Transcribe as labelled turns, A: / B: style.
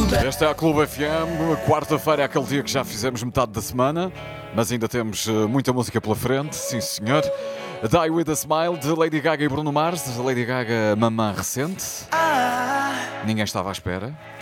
A: Esta é a Clube FM, quarta-feira é aquele dia que já fizemos metade da semana, mas ainda temos muita música pela frente, sim senhor. Die With A Smile, de Lady Gaga e Bruno Mars, de Lady Gaga mamã recente. Ninguém estava à espera.